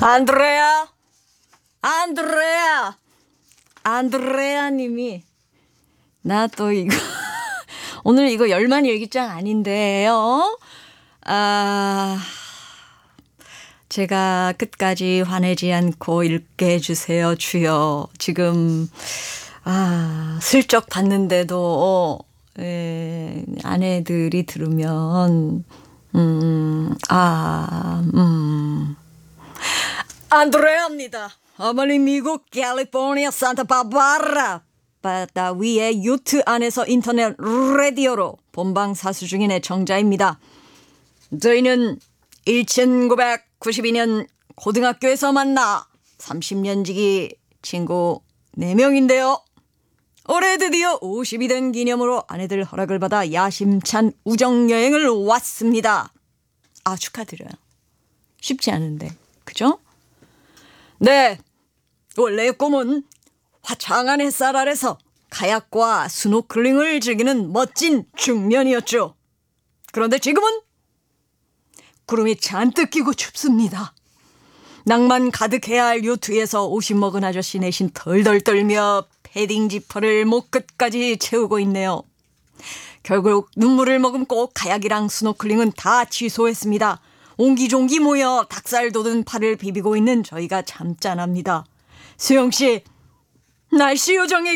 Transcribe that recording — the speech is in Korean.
안드레아, 안드레아 님이 나 또 이거 오늘 이거 열만 일기장 아닌데요. 제가 끝까지 화내지 않고 읽게 해주세요, 주여. 지금 슬쩍 봤는데도 아내들이 들으면 안드레아입니다. 어머니 미국 캘리포니아 산타바바라 바다 위에 요트 안에서 인터넷 라디오로 본방사수 중인 애청자입니다. 저희는 1992년 고등학교에서 만나 30년 지기 친구 4명인데요. 올해 드디어 50이 된 기념으로 아내들 허락을 받아 야심찬 우정여행을 왔습니다. 축하드려요. 쉽지 않은데, 그죠? 네, 원래의 꿈은 화창한 햇살 아래서 카약과 스노클링을 즐기는 멋진 중년이었죠. 그런데 지금은 구름이 잔뜩 끼고 춥습니다. 낭만 가득해야 할 요트에서 50 먹은 아저씨 내신 덜덜 떨며 패딩 지퍼를 목 끝까지 채우고 있네요. 결국 눈물을 머금고 카약이랑 스노클링은 다 취소했습니다. 옹기종기 모여 닭살 돋은 팔을 비비고 있는 저희가 참 짠합니다. 수영씨, 날씨 요정에